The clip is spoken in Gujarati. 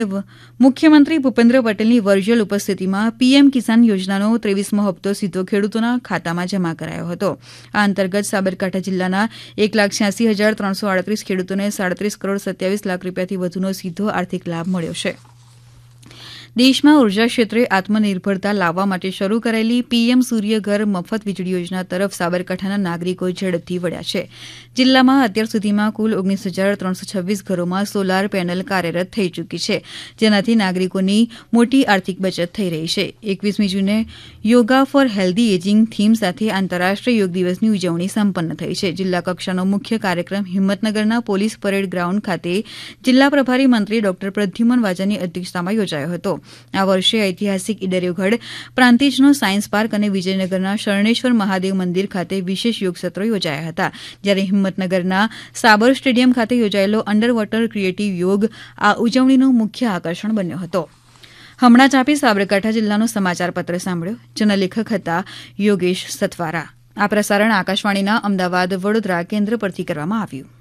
મુખ્યમંત્રી ભૂપેન્દ્ર પટેલની વર્ચ્યુઅલ ઉપસ્થિતિમાં પીએમ કિસાન યોજનાનો 23મો હપ્તો સીધો ખેડૂતોના ખાતામાં જમા કરાયો હતો. આ અંતર્ગત સાબરકાંઠા જિલ્લાના 1,86,338 ખેડૂતોને 37 કરોડ 27 લાખ રૂપિયાથી વધુનો સીધો આર્થિક લાભ મળ્યો છે. દેશમાં ઉર્જા ક્ષેત્રે આત્મનિર્ભરતા લાવવા માટે શરૂ કરાયેલી પીએમ સૂર્યઘર મફત વીજળી યોજના તરફ સાબરકાંઠાના નાગરિકો ઝડપથી વળ્યા છે. જિલ્લામાં અત્યાર સુધીમાં કુલ 19,326 ઘરોમાં સોલાર પેનલ કાર્યરત થઈ ચૂકી છે, જેનાથી નાગરિકોની મોટી આર્થિક બચત થઈ રહી છે. 21મી જૂને yoga for healthy ageing theme સાથે આંતરરાષ્ટ્રીય યોગ દિવસની ઉજવણી સંપન્ન થઈ છે. જિલ્લા કક્ષાનો મુખ્ય કાર્યક્રમ હિંમતનગરના પોલીસ પરેડ ગ્રાઉન્ડ ખાતે જિલ્લા પ્રભારી મંત્રી ડોક્ટર પ્રદ્યુમન વાજાની અધ્યક્ષતામાં યોજાયો હતો. આ વર્ષે ઐતિહાસિક ઈડરયોગઢ, પ્રાંતિજનો સાયન્સ પાર્ક અને વિજયનગરના શરણેશ્વર મહાદેવ મંદિર ખાતે વિશેષ યોગ સત્રો યોજાયા હતા, જ્યારે હિંમતનગરના સાબર સ્ટેડિયમ ખાતે યોજાયેલો અંડર વોટર ક્રિએટિવ યોગ આ ઉજવણીનું મુખ્ય આકર્ષણ બન્યો હતો. હમણાં જ આપી સાબરકાંઠા જિલ્લાનો સમાચાર પત્ર સાંભળ્યો, જેના લેખક હતા યોગેશ સથવારા. આ પ્રસારણ આકાશવાણીના અમદાવાદ વડોદરા કેન્દ્ર પરથી કરવામાં આવ્યું.